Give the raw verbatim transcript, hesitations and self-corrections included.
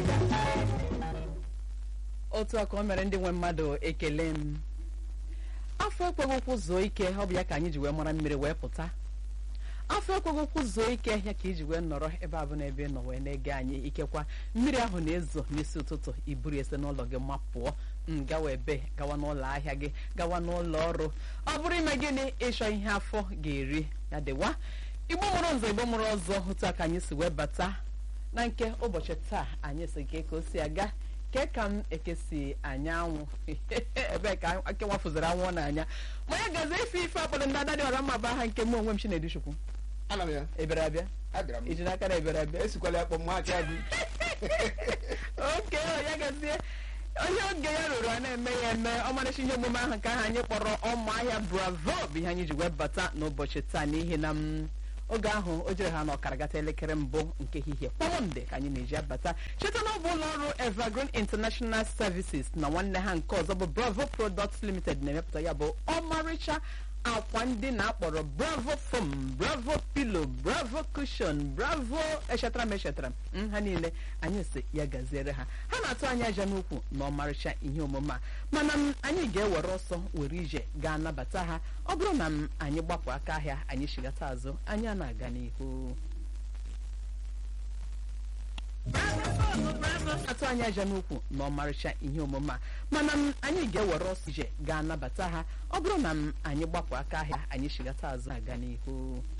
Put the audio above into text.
otu aka o mere ndị nwe mmadụ ekele m afọ ekweghị ụkwụ zuo ike ọ bụ ya ka anyị ji wee mara mmiri wee pụta afọ ekweghị ụkwụ zuo ike ya ka iji wee nọrọ ebe a bụ na ebe nọ wee na-ege anyị ikekwa mmiri ahụ na-ezo n'isi ụtụtụ iburu ese n'ụlọ gị ma pụọ gawa ebe gawa n'ụlọ ahịa gị gawa n'ụlọ ọrụ ọ bụrụ ime gịnị ịchọ ihe afọ ga-eri ya dịwa igbo mụrụ nzọ igbo mụrụ ọzọ otu aka anyị si wee bata na nke ụbọchị taa anyị si ka ka o si aga ke ka m ekesi anyanwụ ebe ka ake nwafụziri anwụ n'anya ma ya gazi ife ife akpọrọ ndị adadị ọra mma bụ aha nke mụ onwe m Chinedu Chukwu ana m ya ebere abịa abịara m iji n'aka na ebere abịa esikwala akpọ m aka gị oke ya gazie onye oge ya rụrụ a na-eme ya eme ọmarịcha ihe omume ahụ nke ahụ anyị kpọrọ ọmụahịa bravo bụ ihe anyị ji wee bata n'ụbọchị taa n'ihi na m oge ahụ o jere ha n'ọkara gata elekere mbụ nke ehihie kpọmọnde ka anyị na-eji abata cheta na ọ bụ ụlọ ọrụ Evergreen International Services na nwanne ha nke ọzọ bụ Bravo Products Limited na-emepụta ya bụ ọmarịcha akwa ndị na-akpọrọ Bravo Foam, Bravo Pillow, Bravo Cushion, Bravo echetara m echetara m ha niile anyị si ya gaziere ha ha na-atụ anyị aja n'ukwu na ọmarịcha ihe omume a mana m anyị ga-ewere ọsọ were ije gaa nabata ha ọ bụrụ na m anyị gbapụ aka ahịa anyị chigata azụ anyị a na-aga n'ihu atụ anyị aja n'ukwu na ọmarịcha ihe omume a mana m anyị ga-ewere ọsọ ije gaa nabata ha ọ bụrụ na m anyị gbapụ aka ahịa anyị chigata azụ aga n'ihu